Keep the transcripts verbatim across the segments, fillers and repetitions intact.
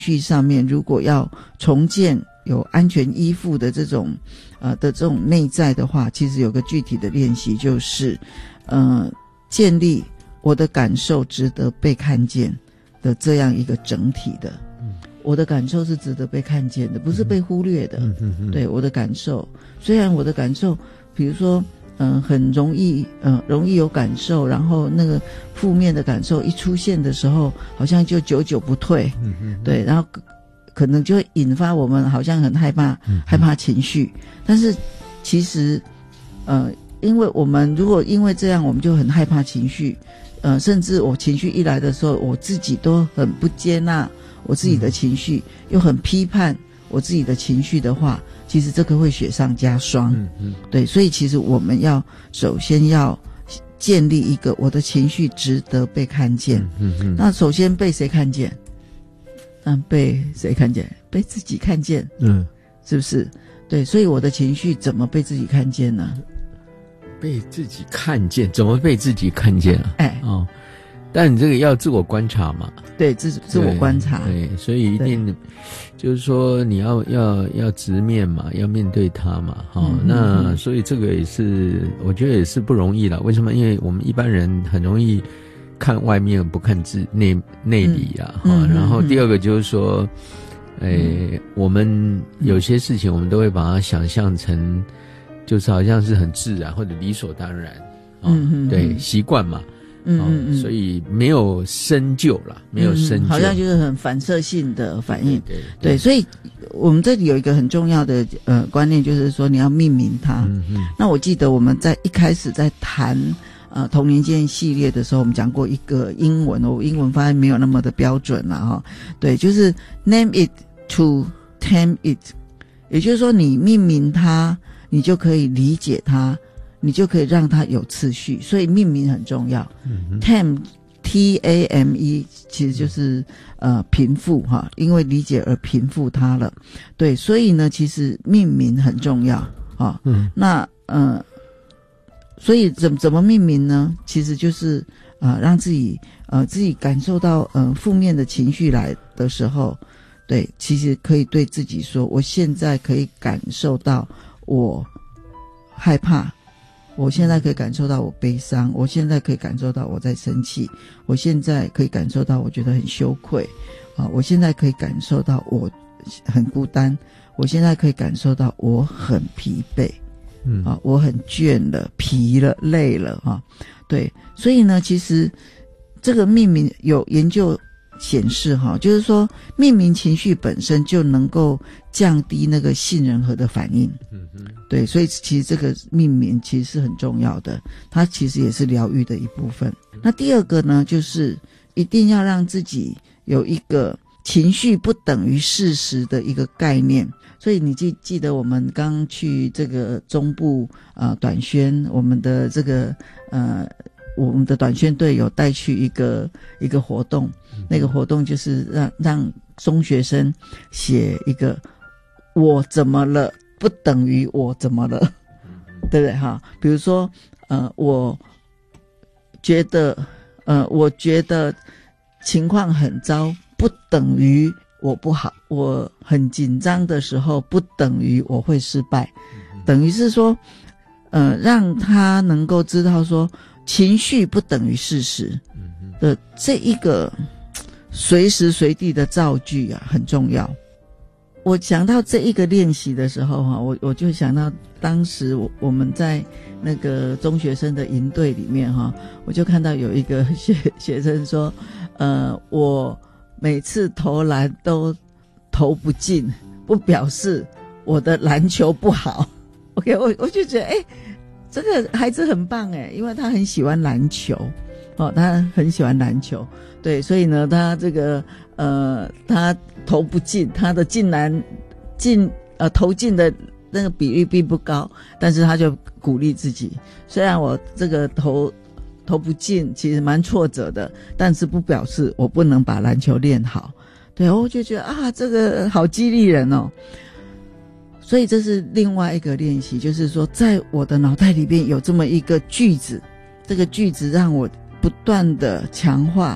绪上面如果要重建有安全依附的这种呃的这种内在的话，其实有个具体的练习，就是呃建立我的感受值得被看见的这样一个整体的。嗯，我的感受是值得被看见的，不是被忽略的。嗯嗯嗯，对，我的感受，虽然我的感受比如说嗯、呃，很容易嗯、呃，容易有感受，然后那个负面的感受一出现的时候，好像就久久不退。嗯嗯，对，然后可能就会引发我们好像很害怕，嗯、害怕情绪。但是其实呃，因为我们如果因为这样，我们就很害怕情绪，呃，甚至我情绪一来的时候，我自己都很不接纳我自己的情绪，嗯、又很批判我自己的情绪的话，其实这个会雪上加霜。嗯嗯，对，所以其实我们要首先要建立一个我的情绪值得被看见。嗯嗯，那首先被谁看见？那被谁看见？被自己看见。嗯，是不是？对，所以我的情绪怎么被自己看见呢？ 被自己看见，怎么被自己看见啊？ 哎， 哦。但你这个要自我观察嘛？ 对，自自我观察。 对，对，所以一定就是说你要要要直面嘛，要面对它嘛。哈、哦嗯，那所以这个也是我觉得也是不容易了。为什么？因为我们一般人很容易看外面，不看自内内里啊。哈、嗯，然后第二个就是说，诶、嗯，我们有些事情我们都会把它想象成，就是好像是很自然或者理所当然。哦、嗯，对，习惯嘛。嗯嗯嗯，所以没有深究啦，没有深究、嗯， 好像就是很反射性的反应。 对 对, 对, 对，所以我们这里有一个很重要的呃观念，就是说你要命名它。嗯嗯。那我记得我们在一开始在谈呃童年经验系列的时候，我们讲过一个英文，我英文发音没有那么的标准啦哈。对，就是 name it to tame it， 也就是说你命名它，你就可以理解它。你就可以让它有次序，所以命名很重要。嗯、tame T A M E 其实就是呃平复哈，因为理解而平复它了。对，所以呢，其实命名很重要啊。嗯，那呃，所以怎怎么命名呢？其实就是啊、呃，让自己呃自己感受到呃负面的情绪来的时候，对，其实可以对自己说，我现在可以感受到我害怕。我现在可以感受到我悲伤，我现在可以感受到我在生气，我现在可以感受到我觉得很羞愧啊！我现在可以感受到我很孤单，我现在可以感受到我很疲惫，嗯啊，我很倦了、疲了、累了啊！对，所以呢，其实这个命名有研究显示哈，就是说命名情绪本身就能够降低那个杏仁核的反应。嗯哼，对，所以其实这个命名其实是很重要的，它其实也是疗愈的一部分。那第二个呢，就是一定要让自己有一个情绪不等于事实的一个概念。所以你记记得我们刚去这个中部呃短宣，我们的这个呃。我们的短宣队有带去一个一个活动，那个活动就是让让中学生写一个我怎么了不等于我怎么了，对不对哈？比如说呃，我觉得呃，我觉得情况很糟，不等于我不好；我很紧张的时候，不等于我会失败，等于是说呃，让他能够知道说。情绪不等于事实的这一个随时随地的造句啊，很重要。我想到这一个练习的时候哈，我我就想到当时我我们在那个中学生的营队里面哈，我就看到有一个学学生说，呃，我每次投篮都投不进，不表示我的篮球不好。OK， 我我就觉得哎。欸这个孩子很棒诶，因为他很喜欢篮球，哦，他很喜欢篮球，对，所以呢，他这个呃，他投不进，他的进篮进呃投进的那个比例并不高，但是他就鼓励自己，虽然我这个投投不进，其实蛮挫折的，但是不表示我不能把篮球练好，对，我就觉得啊，这个好激励人哦。所以这是另外一个练习，就是说在我的脑袋里边有这么一个句子，这个句子让我不断的强化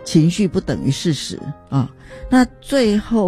情绪不等于事实啊。那最后